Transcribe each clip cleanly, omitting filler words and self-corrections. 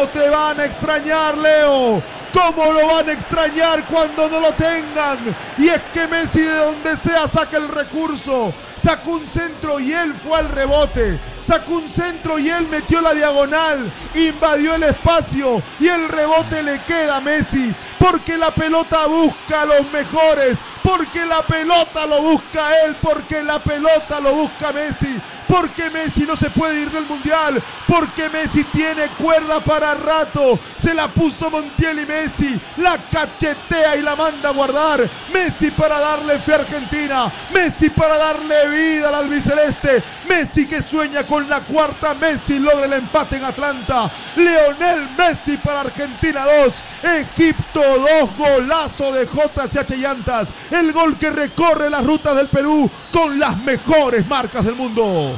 ¿Cómo te van a extrañar, Leo? ¿Cómo lo van a extrañar cuando no lo tengan? Y es que Messi de donde sea saca el recurso. Sacó un centro y él fue al rebote. Sacó un centro y él metió la diagonal. Invadió el espacio y el rebote le queda a Messi. Porque la pelota busca a los mejores. Porque la pelota lo busca él. Porque la pelota lo busca Messi. Porque Messi no se puede ir del Mundial. Porque Messi tiene cuerda para rato. Se la puso Montiel y Messi la cachetea y la manda a guardar. Messi para darle fe a Argentina. Messi para darle vida al albiceleste. Messi que sueña con la cuarta. Messi logra el empate en Atlanta. Lionel Messi para Argentina 2, Egipto 2. Golazo de JCH Llantas. El gol que recorre las rutas del Perú con las mejores marcas del mundo.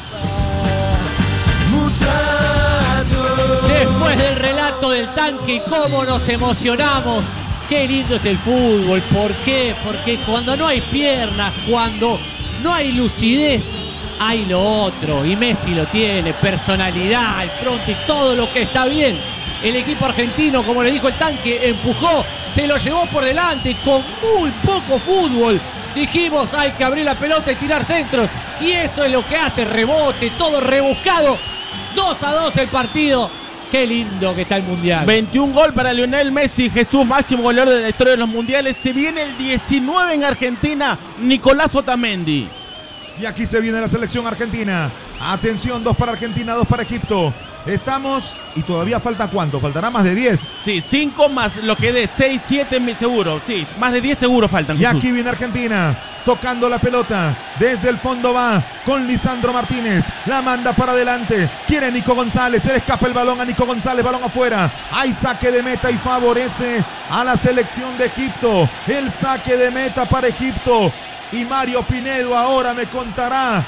Después del relato del tanque, cómo nos emocionamos. Qué lindo es el fútbol. ¿Por qué? Porque cuando no hay piernas, cuando no hay lucidez, hay lo otro. Y Messi lo tiene, personalidad, el pronto y todo lo que está bien. El equipo argentino, como le dijo el tanque, empujó, se lo llevó por delante con muy poco fútbol. Dijimos, hay que abrir la pelota y tirar centros. Y eso es lo que hace, rebote, todo rebuscado. 2-2 el partido. Qué lindo que está el Mundial. 21 gol para Lionel Messi, Jesús, máximo goleador de la historia de los Mundiales. Se viene el 19 en Argentina, Nicolás Otamendi. Y aquí se viene la selección argentina. Atención, 2 para Argentina, 2 para Egipto. Estamos, y todavía falta ¿cuánto? ¿Faltará más de 10? Sí, 5 más lo que dé, 6, 7 seguro. Sí, más de 10 seguro faltan. Y aquí viene Argentina, tocando la pelota. Desde el fondo va con Lisandro Martínez. La manda para adelante. Quiere Nico González. Se le escapa el balón a Nico González. Balón afuera. Hay saque de meta y favorece a la selección de Egipto. El saque de meta para Egipto. Y Mario Pinedo ahora me contará,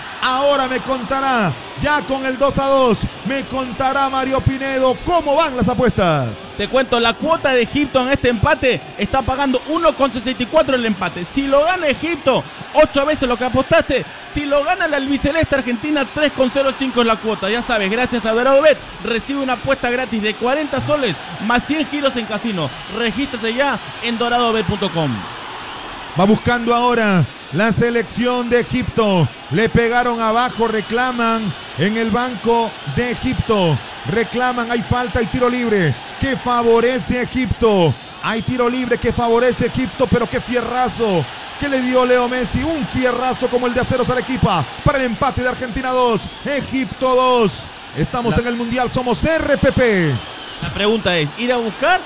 ya con el 2-2, me contará Mario Pinedo cómo van las apuestas. Te cuento, la cuota de Egipto en este empate está pagando 1,64 el empate. Si lo gana Egipto, 8 veces lo que apostaste. Si lo gana la albiceleste Argentina, 3,05 es la cuota. Ya sabes, gracias a DoradoBet, recibe una apuesta gratis de 40 soles más 100 giros en casino. Regístrate ya en doradobet.com. Va buscando ahora la selección de Egipto. Le pegaron abajo, reclaman en el banco de Egipto. Reclaman, hay falta y tiro libre que favorece a Egipto. Hay tiro libre que favorece a Egipto, pero qué fierrazo que le dio Leo Messi. Un fierrazo como el de Aceros Arequipa para el empate de Argentina 2, Egipto 2. Estamos en el Mundial, somos RPP. La pregunta es, ¿ir a buscar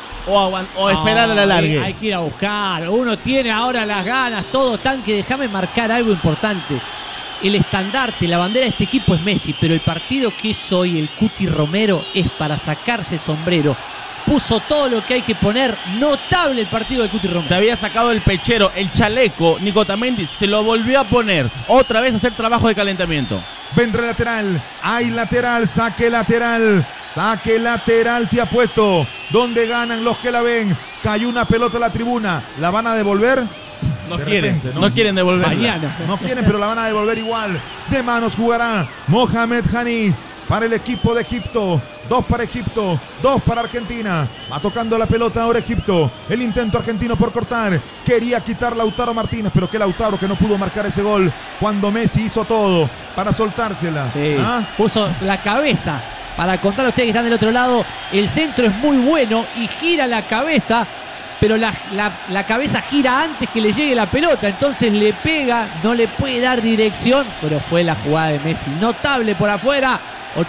o esperar a la largue? Hay que ir a buscar. Uno tiene ahora las ganas, todo. Tanque, déjame marcar algo importante. El estandarte, la bandera de este equipo es Messi, pero el partido que hizo hoy el Cuti Romero es para sacarse sombrero. Puso todo lo que hay que poner. Notable el partido del Cuti Romero. Se había sacado el pechero, el chaleco, Nico Otamendi se lo volvió a poner. Otra vez a hacer trabajo de calentamiento. Vendrá el lateral, hay lateral, saque lateral. Saque lateral te ha puesto. ¿Dónde ganan los que la ven? Cayó una pelota a la tribuna. ¿La van a devolver? No quieren devolver. Mañana. No quieren, pero la van a devolver igual. De manos jugará Mohamed Hani para el equipo de Egipto. 2 para Egipto, 2 para Argentina. Va tocando la pelota ahora Egipto. El intento argentino por cortar. Quería quitar Lautaro Martínez, pero que Lautaro que no pudo marcar ese gol cuando Messi hizo todo para soltársela. Sí, puso la cabeza. Para contar a ustedes que están del otro lado, el centro es muy bueno y gira la cabeza, pero la cabeza gira antes que le llegue la pelota, entonces le pega, no le puede dar dirección, pero fue la jugada de Messi. Notable por afuera,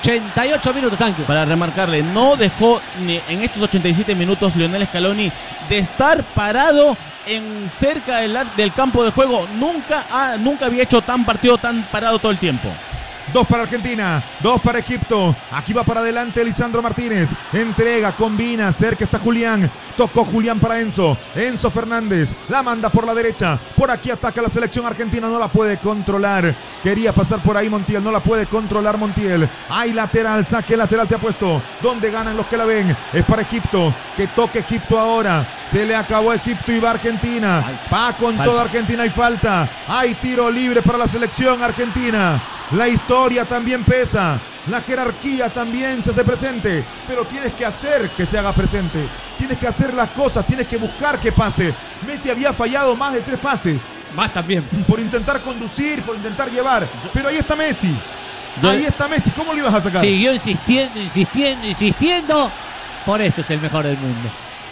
88 minutos, Tanque. Para remarcarle, no dejó ni en estos 87 minutos Lionel Scaloni de estar parado en cerca del campo de juego. Nunca había hecho tan partido tan parado todo el tiempo. 2 para Argentina, 2 para Egipto. Aquí va para adelante Lisandro Martínez. Entrega, combina, cerca está Julián. Tocó Julián para Enzo. Enzo Fernández la manda por la derecha. Por aquí ataca la selección argentina, no la puede controlar. Quería pasar por ahí Montiel, no la puede controlar Montiel. Hay lateral, saque lateral te ha puesto. ¿Dónde ganan los que la ven? Es para Egipto, que toque Egipto ahora. Se le acabó Egipto y va Argentina. Va con toda Argentina, hay falta. Hay tiro libre para la selección argentina. La historia también pesa. La jerarquía también se hace presente, pero tienes que hacer que se haga presente. Tienes que hacer las cosas, tienes que buscar que pase. Messi había fallado más de 3 pases. Más también. Por intentar conducir, por intentar llevar. Pero ahí está Messi. Ahí está Messi. ¿Cómo lo ibas a sacar? Siguió insistiendo. Por eso es el mejor del mundo.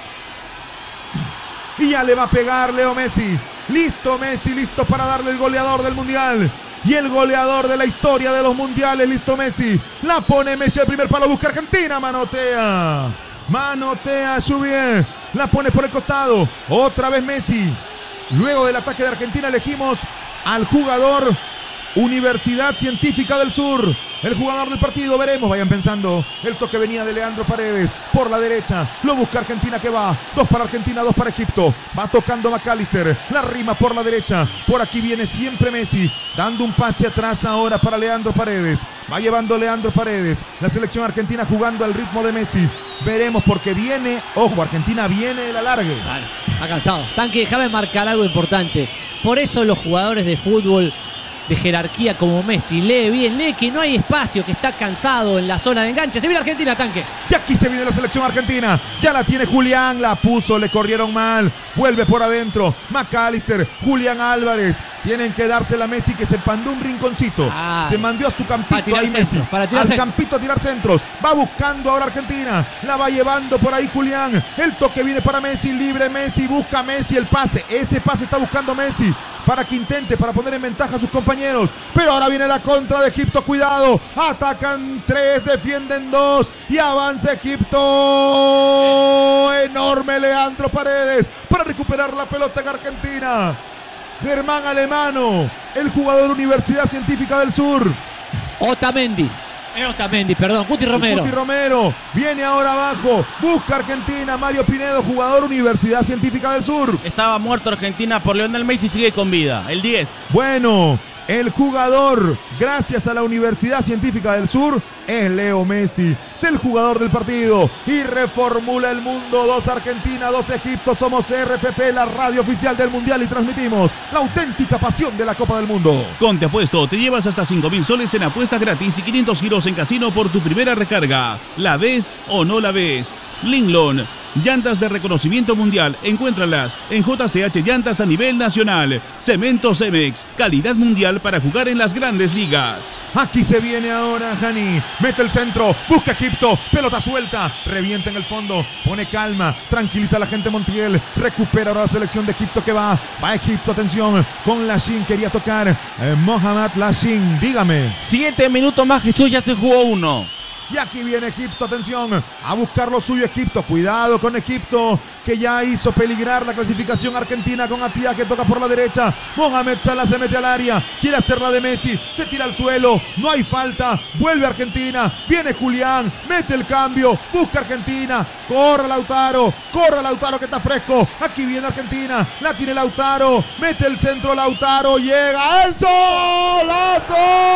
Y ya le va a pegar Leo Messi. Listo Messi, listo para darle el goleador del Mundial. Y el goleador de la historia de los mundiales, listo Messi. La pone Messi al primer palo, busca Argentina, manotea Chouvier. La pone por el costado, otra vez Messi. Luego del ataque de Argentina elegimos al jugador Universidad Científica del Sur, el jugador del partido. Veremos, vayan pensando. El toque venía de Leandro Paredes por la derecha. Lo busca Argentina que va. 2 para Argentina, 2 para Egipto. Va tocando McAllister. La rima por la derecha. Por aquí viene siempre Messi. Dando un pase atrás ahora para Leandro Paredes. Va llevando Leandro Paredes. La selección argentina jugando al ritmo de Messi. Veremos porque viene. Ojo, Argentina viene de la largue. Vale, ha cansado. Tanque, déjame marcar algo importante. Por eso los jugadores de fútbol de jerarquía como Messi, lee bien, lee que no hay espacio, que está cansado en la zona de enganche. Se viene Argentina, Tanque. Ya aquí se viene la selección argentina. Ya la tiene Julián, la puso, le corrieron mal. Vuelve por adentro. McAllister, Julián Álvarez. Tienen que dársela a Messi, que se mandó un rinconcito. Se mandó a su campito ahí Messi. Al campito a tirar centros. Va buscando ahora Argentina. La va llevando por ahí Julián. El toque viene para Messi, libre Messi. Busca Messi el pase. Ese pase está buscando Messi para que intente, para poner en ventaja a sus compañeros. Pero ahora viene la contra de Egipto, cuidado. Atacan 3, defienden 2 y avanza Egipto. Enorme Leandro Paredes para recuperar la pelota en Argentina. Germán Alemano, el jugador Universidad Científica del Sur. Otamendi, perdón, Cuti Romero viene ahora abajo, busca Argentina. Mario Pinedo, jugador Universidad Científica del Sur. Estaba muerto Argentina por Lionel Messi, sigue con vida, el 10. Bueno, el jugador, gracias a la Universidad Científica del Sur, es Leo Messi. Es el jugador del partido y reformula el mundo. 2 Argentina, 2 Egipto. Somos RPP, la radio oficial del Mundial, y transmitimos la auténtica pasión de la Copa del Mundo. Con Te Apuesto te llevas hasta 5.000 soles en apuesta gratis y 500 giros en casino por tu primera recarga. ¿La ves o no la ves? Linglon, llantas de reconocimiento mundial. Encuéntralas en JCH Llantas a nivel nacional. Cemento Cemex, calidad mundial para jugar en las grandes ligas. Aquí se viene ahora Jani. Mete el centro, busca Egipto. Pelota suelta, revienta en el fondo. Pone calma, tranquiliza a la gente Montiel. Recupera ahora la selección de Egipto que va. Va Egipto, atención. Con Lashin quería tocar Mohamed Lashin, dígame. 7 minutos más, Jesús, ya se jugó 1. Y aquí viene Egipto, atención, a buscar lo suyo Egipto. Cuidado con Egipto, que ya hizo peligrar la clasificación argentina con Atía, que toca por la derecha. Mohamed Salah se mete al área, quiere hacer la de Messi, se tira al suelo, no hay falta, vuelve Argentina, viene Julián, mete el cambio, busca Argentina, corre Lautaro que está fresco. Aquí viene Argentina, la tiene Lautaro, mete el centro Lautaro, llega Enzo Lazo.